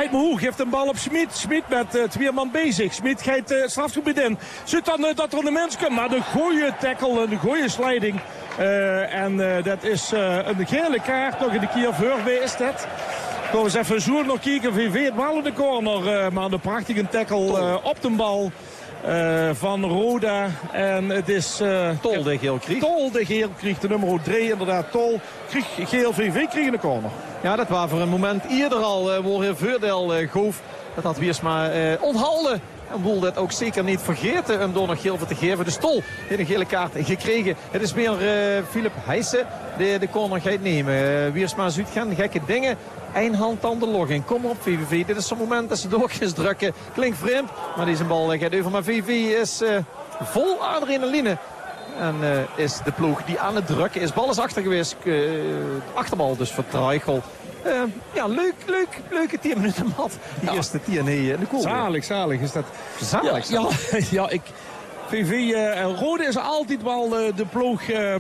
Draait me hoe, geeft een bal op Schmid. Schmid met 2 man bezig. Schmid gaat het strafgebied in. Ziet dan dat er een mens komt. Maar de goeie tackle, de goeie sliding. Dat is een gele kaart. Nog een keer voor. Wie is dat? Gaan we eens even zo nog kijken. VV het wel in de corner. Maar een prachtige tackle op de bal. Van Roda. En het is Tol de geel kreeg. Tol de geel kreeg. De nummer 3 inderdaad. Tol kreeg geel. VV kreeg in de corner. Ja, dat was voor een moment eerder al waar Veurdel goof. Dat had Wiersma onthouden. En Boel dat ook zeker niet vergeten hem door nog geel voor te geven. Dus Tol heeft een gele kaart gekregen. Het is meer Philip Heijsen die de corner gaat nemen. Wiersma ziet gaan gekke dingen. Eén hand dan de log in. Kom op VVV. Dit is zo'n moment dat ze door eens drukken. Klinkt vreemd. Maar deze bal gaat over. Maar VVV is vol adrenaline. En is de ploeg die aan het drukken is. Bal is achter geweest. Achterbal dus voor Treichel. Ja, leuke 10 minuten mat. Die eerste 10 in de koel. Zalig is dat. Zalig. Ja, VV Rode is altijd wel de ploeg.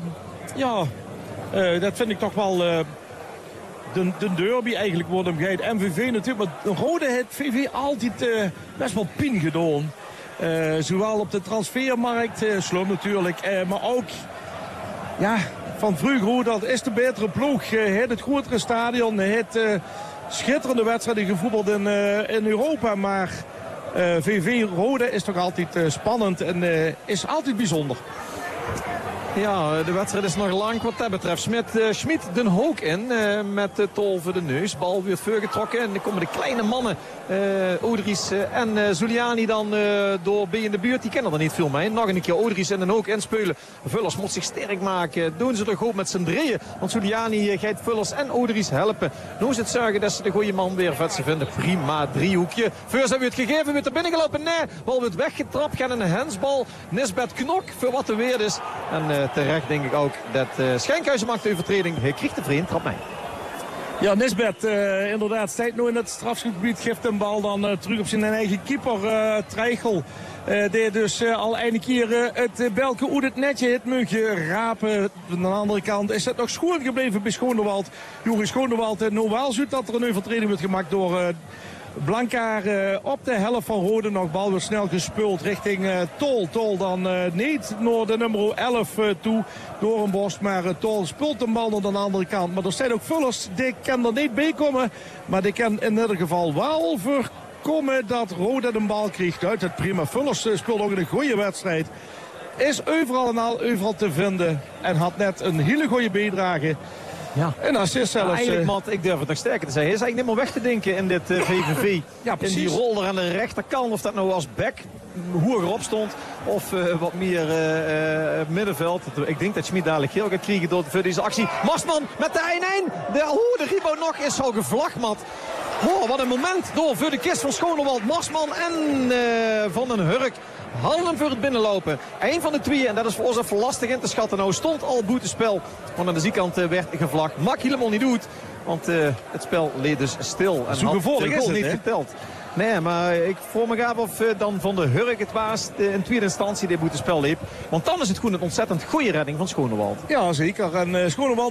Dat vind ik toch wel de derby eigenlijk wordt hem geheid. MVV natuurlijk, maar Rode heeft VV altijd best wel pin gedaan. Zowel op de transfermarkt, Slum natuurlijk, maar ook van vroeger, dat is de betere ploeg. Het grotere stadion, het schitterende wedstrijden gevoetbald in Europa. Maar VV Rode is toch altijd spannend en is altijd bijzonder. Ja, de wedstrijd is nog lang wat dat betreft. Schmid den Hoek in met Tol voor de neus. Bal weer voorgetrokken en dan komen de kleine mannen. Odries en Zuliani dan door B in de buurt. Die kennen er niet veel mee. Nog een keer Odries en den Hoek inspelen. Vullers moet zich sterk maken. Doen ze er goed met z'n drieën. Want Zuliani gaat Vullers en Odries helpen. Nu is het zorgen dat ze de goede man weer vet ze vinden. Prima driehoekje. First hebben we het gegeven. Weer er binnen gelopen. Nee, bal wordt weggetrapt. Gaan in een hensbal. Nisbet Knok voor wat de weer is. En terecht denk ik ook dat Schenkhuizen maakt de overtreding. Hij kreeg de vreemd, trap mij. Ja, Nisbet inderdaad staat nu in het strafschopgebied. Geeft een bal dan terug op zijn eigen keeper Treichel. Die dus al een keer het belke uit het netje het muntje rapen. Aan de andere kant is het nog schoon gebleven bij Schoonewald. Joris Schoonewald nu wel ziet dat er een overtreding wordt gemaakt door Blankaar op de helft van Rode. Nog bal weer snel gespeeld richting Tol. Tol dan niet naar de nummer 11 toe. Doornbos, maar Tol speelt de bal naar de andere kant. Maar er zijn ook Vullers, die kan er niet bij komen. Maar die kan in ieder geval wel voorkomen dat Rode de bal krijgt. Uit het prima. Vullers speelt ook een goede wedstrijd. Is overal te vinden. En had net een hele goede bijdrage. Ja. En assist zelfs. Eigenlijk, Matt, ik durf het nog sterker te zeggen. Hij is eigenlijk niet meer weg te denken in dit VVV. Ja, in die rol er aan de rechterkant. Of dat nou als back hoger op stond. Of wat meer middenveld. Ik denk dat Schmid dadelijk geel gaat krijgen voor deze actie. Marsman met de 1-1. De rebound nog is al gevlagd, Matt. Oh, wat een moment door voor de kist van Schonewald. Marsman en Van den Hurk hadden hem voor het binnenlopen. Eén van de twee, en dat is voor ons even lastig in te schatten. Nou stond al boetespel, want aan de zijkant werd gevlagd. Mak helemaal niet doet, want het spel leed dus stil. En zo gevolg is het niet geteld. Nee, maar ik vroeg me af of dan Van de Hurk het was in tweede instantie die boetespel liep. Want dan is het gewoon een ontzettend goede redding van Schonewald. Ja, zeker. En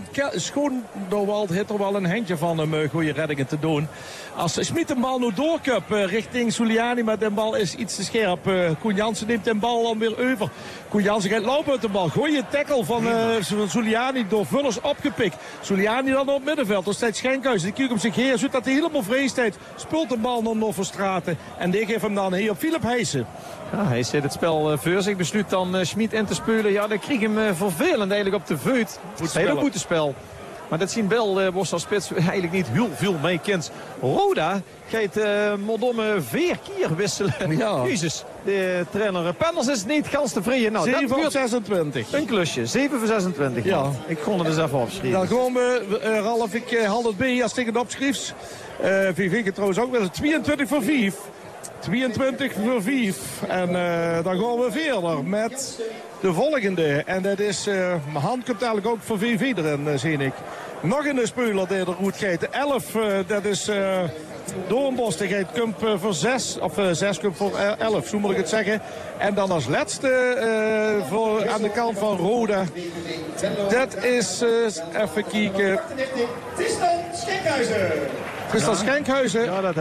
Schonewald heeft er wel een handje van om goede reddingen te doen. Als Schmid de bal nu doorkupt richting Zuliani, maar de bal is iets te scherp. Koen Jansen neemt de bal dan weer over. Koen Jansen gaat lopen uit de bal. Goeie tackle van Zuliani door Vullers opgepikt. Zuliani dan op het middenveld. Er staat Schenkhuizen. Die kijkt om zich heen. Zodat dat hij helemaal vrees staat. Speelt de bal dan nog voor Straten. En die geeft hem dan hier op Philip Heijsen. Ja, hij zet het spel voor zich. Besluit dan Schmid in te spelen. Ja, dan kreeg hem vervelend eigenlijk op de veut. Heel boetespel. Maar dat zien wel Bossa Spits eigenlijk niet heel veel mee kent. Roda gaat Modomme 4 keer wisselen. Ja. Jezus, de trainer Penders is niet gans tevreden. Nou, 7 voor 26. Een klusje, 7 voor 26. Ja. Ik kon het eens even opschrijven. Dan gaan we, Ralf, ik haal het bij als ik het opschrijf. VV trouwens ook wel 22 voor 5. 22 voor 5. En dan gaan we verder met de volgende. En dat is, mijn hand komt eigenlijk ook voor VV erin, zie ik. Nog een speler die er goed gaat. 11, dat is Doornbos. Die gaat Kump voor 6. Of 6 Kump voor 11, zo moet ik het zeggen. En dan als laatste aan de kant van Roda. Dat is, even kijken. Tristan Schenkhuizen. Schenkhuizen. Ja, dat